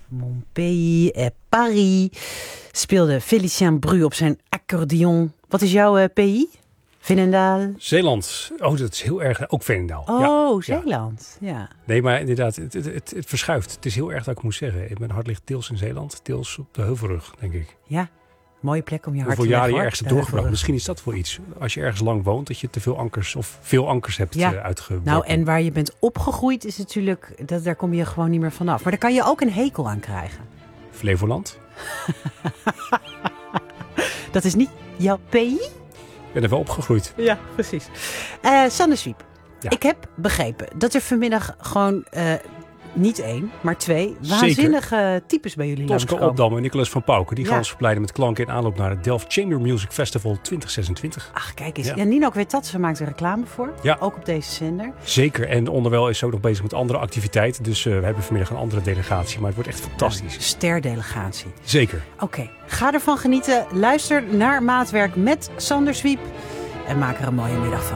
Mon pays est Paris. Speelde Félicien Bru op zijn accordeon. Wat is jouw pays? Veenendaal? Zeeland. Oh, dat is heel erg. Ook Veenendaal. Oh, ja. Zeeland. Ja. Nee, maar inderdaad, het verschuift. Het is heel erg dat ik moet zeggen. Mijn hart ligt deels in Zeeland, deels op de Heuvelrug, denk ik. Ja, mooie plek om je hart te leggen. Hoeveel jaren je ergens hebt doorgebracht. Misschien is dat wel iets. Als je ergens lang woont, dat je te veel ankers of veel ankers hebt uitgeworpen. Nou, en waar je bent opgegroeid is natuurlijk, daar kom je gewoon niet meer vanaf. Maar daar kan je ook een hekel aan krijgen. Flevoland. Dat is niet jouw pays? Ik ben er wel opgegroeid. Ja, precies. Sander Swiep, ik heb begrepen dat er vanmiddag gewoon niet 1, maar 2 waanzinnige types bij jullie Tosca langskomen. Opdam en Nicolas van Pauken. Die gaan ons verleiden met klanken in aanloop naar het Delft Chamber Music Festival 2026. Ach, kijk eens. Ja. Nino weet dat. Ze maakt er reclame voor. Ja. Ook op deze zender. Zeker. En onderwijl is ze ook nog bezig met andere activiteiten. Dus we hebben vanmiddag een andere delegatie. Maar het wordt echt fantastisch. Sterdelegatie. Zeker. Oké. Ga ervan genieten. Luister naar Maatwerk met Sander Swiep. En maak er een mooie middag van.